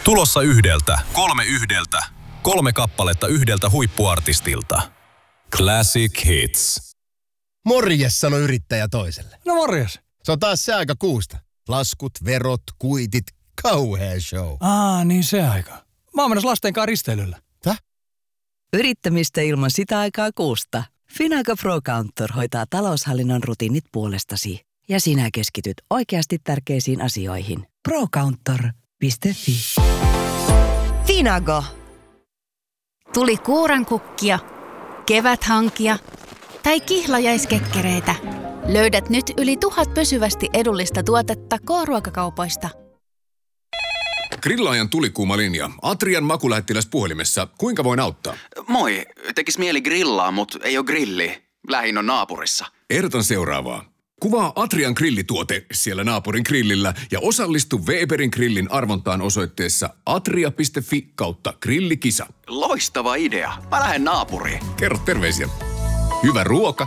Tulossa yhdeltä, 3 yhdeltä, 3 kappaletta yhdeltä huippuartistilta. Classic Hits. Morjes, sano yrittäjä toiselle. No morjes. Se on taas se aika kuusta. Laskut, verot, kuitit, kauhea show. Niin se aika. Mä oon menossa lasten kanssa risteilyllä. Täh? Yrittämistä ilman sitä aikaa kuusta. Finago Pro Counter hoitaa taloushallinnon rutiinit puolestasi. Ja sinä keskityt oikeasti tärkeisiin asioihin. Procounter.fi. Finago. Tuli kuurankukkia, keväthankia tai kihlajaiskekkereitä. Löydät nyt yli 1000 pysyvästi edullista tuotetta K-ruokakaupoista. Grillaajan tulikuuma linja. Atrian makulähettiläs puhelimessa. Kuinka voin auttaa? Moi. Tekis mieli grillaa, mut ei oo grilli. Lähin on naapurissa. Ehdotan seuraavaa. Kuvaa Atrian grillituote siellä naapurin grillillä ja osallistu Weberin grillin arvontaan osoitteessa atria.fi/grillikisa. Loistava idea. Mä lähden naapuriin. Kerro terveisiä. Hyvä ruoka